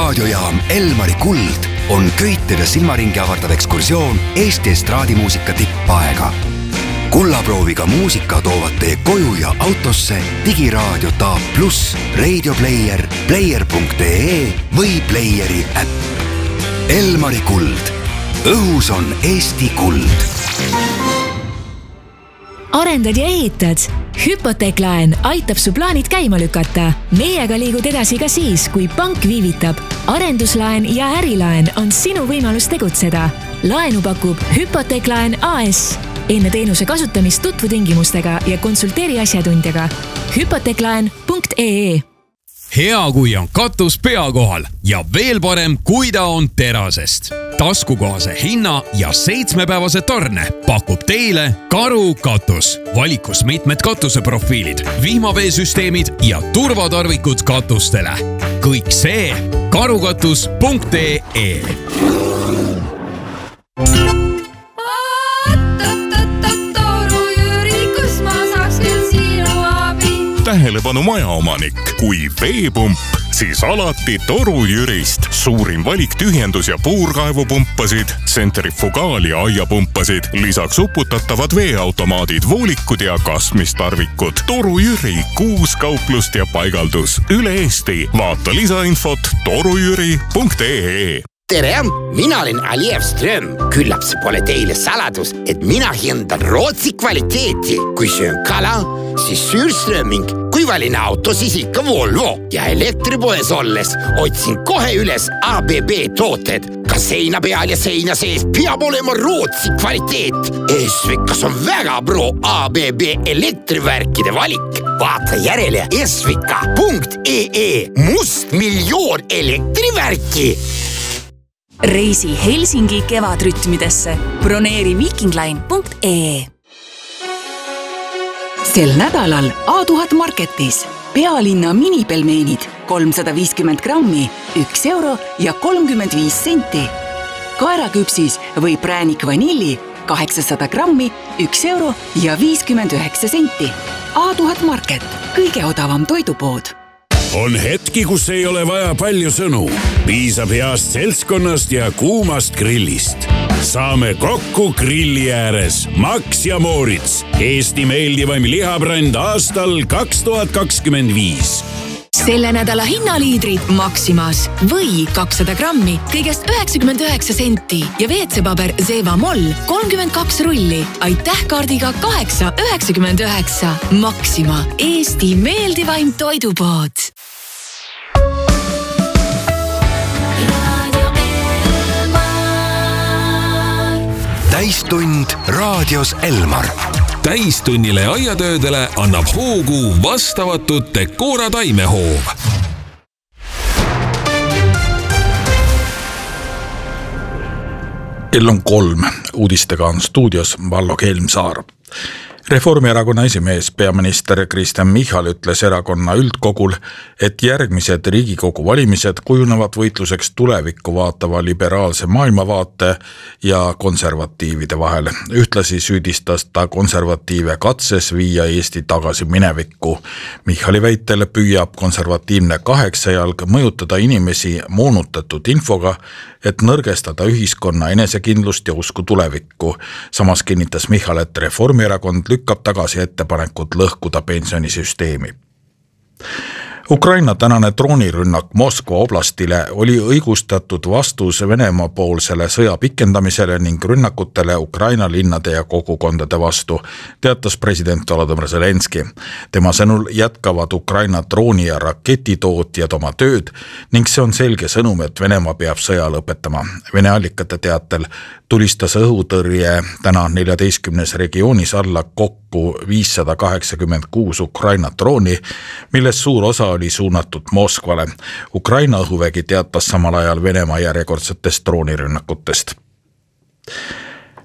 raadiojaam Elmari Kuld on köited ja silmaringi avardav ekskursioon Eesti estraadimuusika tippaega. Kullaprooviga muusika toovad teie koju ja autosse digiraadio Taab Plus, Radio Player, player.ee või Playeri äpp. Elmari Kuld. Õhus on Eesti kuld. Arendad ja ehitad? Hüpoteeklaen aitab su plaanid käima lükata. Meiega liigud edasi ka siis, kui pank viivitab. Arenduslaen ja ärilaen on sinu võimalus tegutseda. Laenu pakub Hüpoteeklaen AS. Enne teenuse kasutamist tutvu tingimustega ja konsulteeri asjatundjaga. Hüpoteeklaen.ee. Hea, kui on katus pea kohal ja veel parem, kui ta on terasest. Taskukohase hinna ja 7-päevase tarne pakub teile Karu katus. Valikus mitmed katuseprofiilid, vihmaveesüsteemid ja turvatarvikud katustele. Kõik see karukatus.ee. Tähelepanu majaomanik, kui veepump, siis alati Toru Jürist. Suurim valik tühjendus- ja puurkaevupumpasid, tsentrifugaal- ja aiapumpasid, lisaks uputatavad veeautomaadid, voolikud ja kasmistarvikud. Toru Jüri, 6 kauplust ja paigaldus üle Eesti. Vaata lisainfot torujüri.ee. Tere, mina olen Aljev Ström. Küllap see pole teile saladus, et mina hindan Rootsi kvaliteeti. Kui söön kala, siis Sürströming. Kui valin auto, siis ikka Volvo. Ja elektripoes olles otsin kohe üles ABB tooted. Ka seina peal ja seina sees peab olema Rootsi kvaliteet. Esvikas on väga pro ABB elektrivärkide valik. Vaata järele esvika.ee. Must miljoon elektrivärki. Reisi Helsingi kevadrütmidesse. Broneeri vikingline.ee. Sel nädalal A1000 Marketis pealinna minipelmeenid 350 grammi, 1 euro ja 35 senti. Kaeraküpsis või präänik vanilli 800 grammi, 1 euro ja 59 senti. A1000 Market, kõige odavam toidupood. On hetki, kus ei ole vaja palju sõnu. Piisab heast seltskonnast ja kuumast grillist. Saame kokku grilli ääres. Max ja Moritz. Eesti meeldivaim lihabränd aastal 2025. Selle nädala hinnaliidrid Maximas või 200 grammi kõigest 99 senti ja WC-paber Zeva Moll 32 rulli. Aitäh kaardiga 8,99. Maxima, Eesti meeldivaim toidupood. Täistund raadios Elmar. Täistunnile aiatöödele annab hoogu vastavatud Decora taimehoov. Kell on 3. Uudistega on stuudios Vallo Kelmsaar. Reformierakonna esimees peaminister Kristen Michal ütles erakonna üldkogul, et järgmised Riigikogu valimised kujunevad võitluseks tulevikku vaatava liberaalse maailmavaate ja konservatiivide vahel. Ühtlasi süüdistas ta konservatiive katses viia Eesti tagasi minevikku. Michali väitel püüab konservatiivne kaheksajalg mõjutada inimesi moonutatud infoga, et nõrgestada ühiskonna enesekindlust ja usku tulevikku. Samas kinnitas Michal, et Reformierakond lükkab tagasi ettepanekut lõhkuda pensionisüsteemi. Ukraina tänane droonirünnak Moskva oblastile oli õigustatud vastus Venemaa poolsele sõja pikendamisele ning rünnakutele Ukraina linnade ja kogukondade vastu, teatas president Volodymyr Zelenski. Tema sõnul jätkavad Ukraina drooni- ja raketitootjad oma tööd ning see on selge sõnum, et Venemaa peab sõja lõpetama. Vene allikate teatel tulistas õhutõrje täna 14 regioonis alla kokku 586 Ukraina drooni, millest suur osa oli suunatud Moskvale. Ukraina õhuvägi teatas samal ajal Venemaa järjekordsetest droonirünnakutest.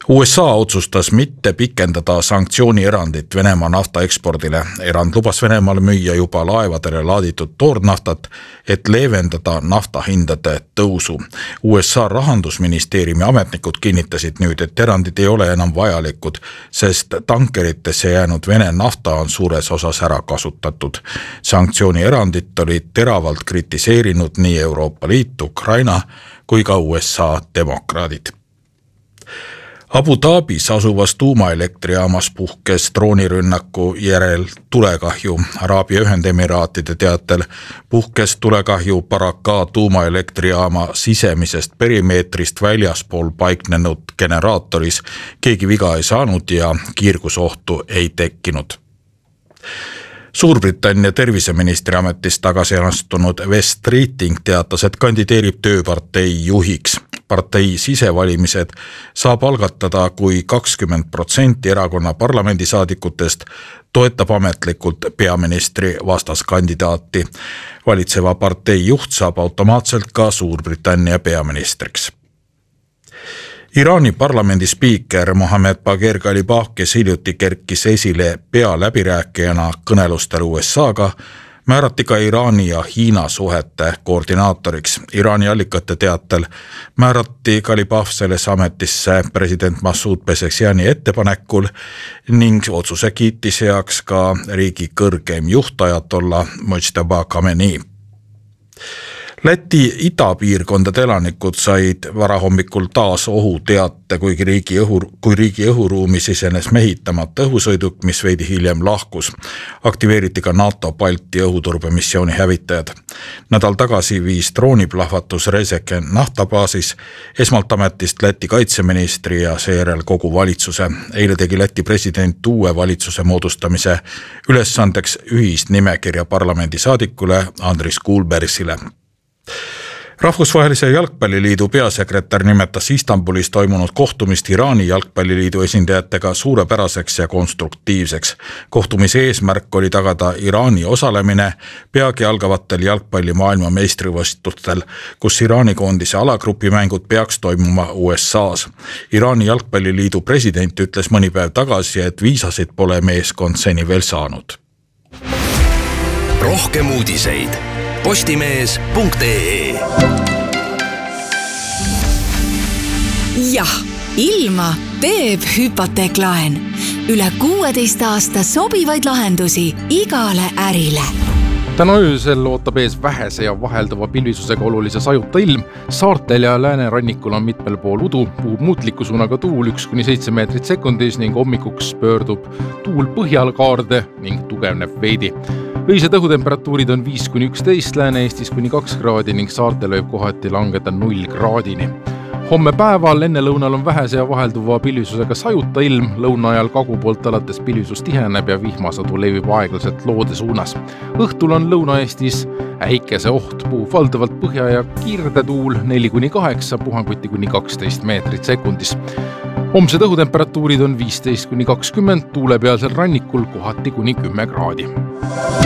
USA otsustas mitte pikendada sanktsioonierandit Venemaa naftaekspordile. Erand lubas Venemaal müüa juba laevadele laaditud toornaftat, et leevendada naftahindade tõusu. USA rahandusministeeriumi ametnikud kinnitasid nüüd, et erandid ei ole enam vajalikud, sest tankeritesse jäänud Vene nafta on suures osas ära kasutatud. Sanktsioonierandit olid teravalt kritiseerinud nii Euroopa Liit, Ukraina kui ka USA demokraadid. Abu Dhabis asuvas tuumaelektrijaamas puhkes droonirünnaku järel tulekahju. Araabia Ühendemiraatide teatel puhkes tulekahju Baraka tuumaelektrijaama sisemisest perimeetrist väljaspool paiknenud generaatoris. Keegi viga ei saanud ja kiirgusohtu ei tekkinud. Suurbritannia terviseministri ametist tagasi astunud Wes Streeting teatas, et kandideerib tööpartei juhiks. Partei sisevalimised saab algatada, kui 20% erakonna parlamendisaadikutest toetab ametlikult peaministri vastaskandidaati. Valitseva partei juht saab automaatselt ka Suurbritannia peaministriks. Iraani parlamendi spiiker Mohammed Bagher Ghalibaf, kes hiljuti kerkis esile pealäbirääkijana kõnelustel USA-ga, määrati ka Iraani ja Hiina suhete koordinaatoriks. Iraani allikate teatel määrati Ghalibaf selles ametisse president Masoud Pezeshkiani ettepanekul ning otsuse kiitis heaks ka riigi kõrgeim juht Ajatollah Mojtaba Khamenei. Läti idapiirkondade elanikud said varahommikul taas ohuteate, kui riigi õhuruumi sisenes mehitamata õhusõiduk, mis veidi hiljem lahkus. Aktiveeriti ka NATO Balti õhuturbemissiooni hävitajad. Nädal tagasi viis drooniplahvatus Rezeke naftabaasis, esmalt ametist Läti kaitseministri ja seejärel kogu valitsuse. Eile tegi Läti president uue valitsuse moodustamise ülesandeks ühisnimekirja parlamendisaadikule Andris Kulbersile. Rahvusvahelise jalgpalliliidu peasekretär nimetas Istanbulis toimunud kohtumist Iraani jalgpalliliidu esindajatega suurepäraseks ja konstruktiivseks. Kohtumise eesmärk oli tagada Iraani osalemine peagi algavatel jalgpalli maailma meistrivõistlustel, kus Iraani koondise alagrupi mängud peaks toimuma USA's. Iraani jalgpalliliidu president ütles mõni päev tagasi, et viisasid pole meeskond seni veel saanud. Rohkem uudiseid postimees.ee. Jah, ilma teeb hüpoteeklaen. Üle 16 aasta sobivaid lahendusi igale ärile. Täna öösel ootab ees vähese ja vahelduva pilvisusega olulise sajuta ilm. Saartel ja läänerannikul on mitmel pool udu, puhub muutliku suunaga tuul 1-7 meetrit sekundis ning hommikuks pöördub tuul põhjalkaarde ning tugevneb veidi. Öised õhutemperatuurid on 5-11, Lääne-Eestis kuni 2 kraadi ning saartel võib kohati langeda 0 kraadini. Homme päeval enne lõunal on vähese ja vahelduva pilvisusega sajuta ilm, lõuna ajal kagu poolt alates pilvisus tiheneb ja vihmasadu levib aeglaselt loode suunas. Õhtul on Lõuna-Eestis äikese oht, puhub valdavalt põhja ja kirdetuul 4-8, puhanguti kuni 12 meetrit sekundis. Homsed õhutemperatuurid on 15-20, tuulepealsel rannikul kohati kuni 10 kraadi.